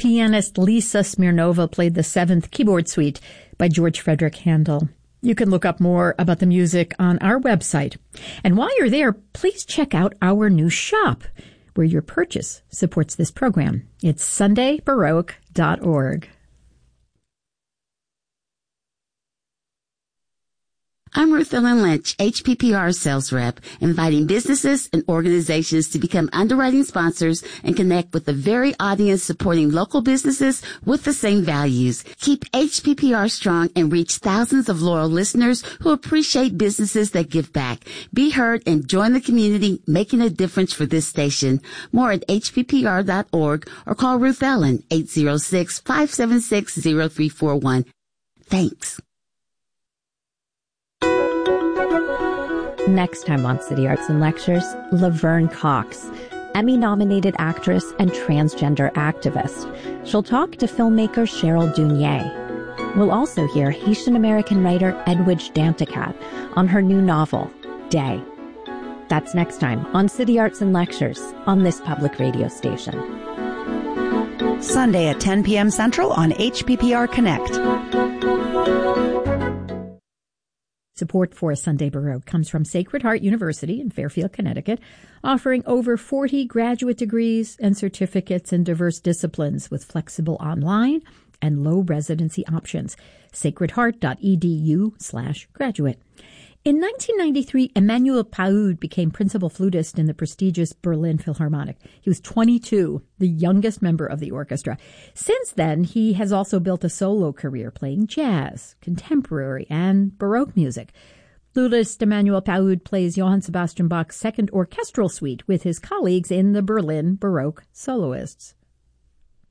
Pianist Lisa Smirnova played the Seventh Keyboard Suite by George Frederick Handel. You can look up more about the music on our website. And while you're there, please check out our new shop, where your purchase supports this program. It's SundayBaroque.org. I'm Ruth Ellen Lynch, HPPR sales rep, inviting businesses and organizations to become underwriting sponsors and connect with the very audience supporting local businesses with the same values. Keep HPPR strong and reach thousands of loyal listeners who appreciate businesses that give back. Be heard and join the community making a difference for this station. More at hppr.org or call Ruth Ellen, 806-576-0341. Thanks. Next time on City Arts and Lectures, Laverne Cox, Emmy-nominated actress and transgender activist. She'll talk to filmmaker Cheryl Dunye. We'll also hear Haitian-American writer Edwidge Danticat on her new novel, Day. That's next time on City Arts and Lectures on this public radio station. Sunday at 10 p.m. Central on HPPR Connect. Support for Sunday Baroque comes from Sacred Heart University in Fairfield, Connecticut, offering over 40 graduate degrees and certificates in diverse disciplines with flexible online and low residency options. sacredheart.edu/graduate. In 1993, Emmanuel Paoud became principal flutist in the prestigious Berlin Philharmonic. He was 22, the youngest member of the orchestra. Since then, he has also built a solo career playing jazz, contemporary, and Baroque music. Flutist Emmanuel Paoud plays Johann Sebastian Bach's Second Orchestral Suite with his colleagues in the Berlin Baroque Soloists.